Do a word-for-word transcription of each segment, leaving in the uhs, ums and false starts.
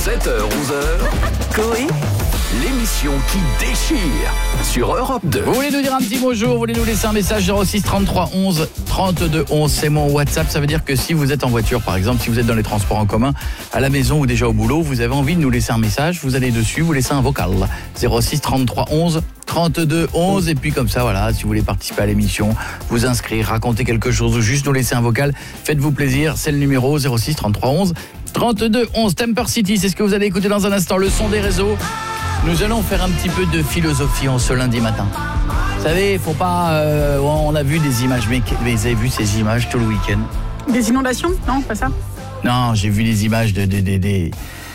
sept heures onze heures, Coé, l'émission qui déchire sur Europe deux. Vous voulez nous dire un petit bonjour, vous voulez nous laisser un message zéro six trente-trois onze trente-deux onze, c'est mon WhatsApp. Ça veut dire que si vous êtes en voiture par exemple, si vous êtes dans les transports en commun, à la maison ou déjà au boulot, vous avez envie de nous laisser un message, vous allez dessus, vous laissez un vocal zéro six trente-trois onze trente-deux onze, et puis comme ça voilà, si vous voulez participer à l'émission, vous inscrire, raconter quelque chose ou juste nous laisser un vocal, faites-vous plaisir, c'est le numéro zéro six trente-trois onze trente-deux onze. Temper City, c'est ce que vous allez écouter dans un instant, le son des réseaux. Nous allons faire un petit peu de philosophie en ce lundi matin. Vous savez, il faut pas... Euh, on a vu des images, mais, mais vous avez vu ces images tout le week-end? Des inondations? Non, pas ça. Non, j'ai vu des images de... de, de, de des,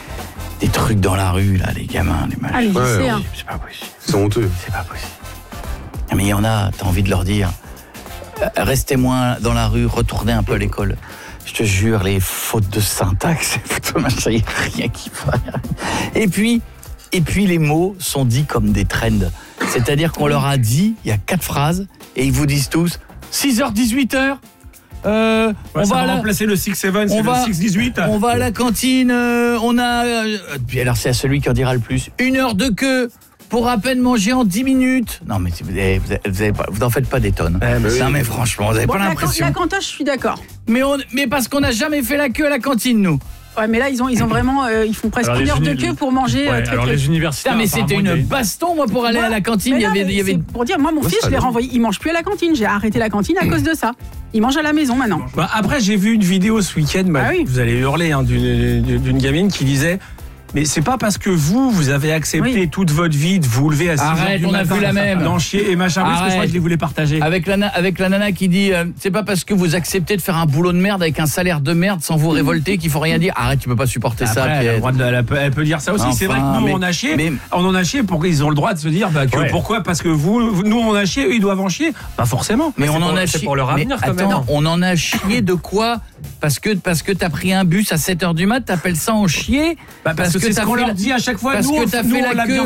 des trucs dans la rue, là, les gamins, les machins. Ah, les lycéens. Ouais, c'est pas possible. C'est honteux. C'est pas possible. Mais il y en a, t'as envie de leur dire, euh, restez moins dans la rue, retournez un peu à l'école. Je te jure, les fautes de syntaxe, il n'y a rien qui va. Et puis... Et puis les mots sont dits comme des trends. C'est-à-dire qu'on leur a dit, il y a quatre phrases, et ils vous disent tous six heures dix-huit heures. Euh, ouais, on ça va, va la... remplacer le six seven, c'est va... le six dix-huit. On va à la cantine, euh, on a... Euh... Puis alors c'est à celui qui en dira le plus. Une heure de queue pour à peine manger en dix minutes. Non mais vous avez, vous avez, vous avez pas, vous n'en faites pas des tonnes. Eh, mais non oui. mais franchement, vous n'avez Bon, pas la, l'impression. la cantoche, je suis d'accord. Mais, on... mais parce qu'on n'a jamais fait la queue à la cantine, nous. Ouais, mais là, ils ont, ils ont vraiment, euh, ils font presque Alors, une heure uni- de queue pour manger. Ouais, euh, très alors peu. les universitaires. Putain, mais c'était apparemment, une il y a- baston, moi, pour aller Ouais, à la cantine. mais Il y non, avait, mais il y avait... c'est pour dire, moi, mon Ouais, fils, ça je l'ai va. renvoyé. Il mange plus à la cantine. J'ai arrêté la cantine à cause de ça. Il mange à la maison maintenant. Bah, après, j'ai vu une vidéo ce week-end, bah, Ah oui. vous allez hurler, hein, d'une, d'une gamine qui disait mais c'est pas parce que vous, vous avez accepté Oui. toute votre vie de vous lever à six Arrête, heures du on a matin, vu la même. d'en chier et machin, parce que je crois Arrête. que je les voulais partager. Avec la, na- avec la nana qui dit euh, c'est pas parce que vous acceptez de faire un boulot de merde avec un salaire de merde sans vous révolter qu'il faut rien dire. Arrête, tu peux pas supporter ça. Après, elle, a le Pierre. droit de- elle peut, elle peut dire ça aussi. Enfin, c'est vrai que nous, mais- on a chié. mais- On en a chié pour qu'ils ont le droit de se dire bah, que Ouais. pourquoi parce que vous, vous- nous, on a chié, eux, ils doivent en chier. Pas forcément. Mais on c'est en pour- a c'est chié. pour leur mais avenir, quand attends, même. on en a chié de quoi? Parce que parce que t'as pris un bus à sept heures du mat, t'appelles ça en chier? Bah, parce, que, c'est ce t'as qu'on fait leur la- dit à chaque fois. parce nous, que on- t'as nous, fait on la l'a queue. bien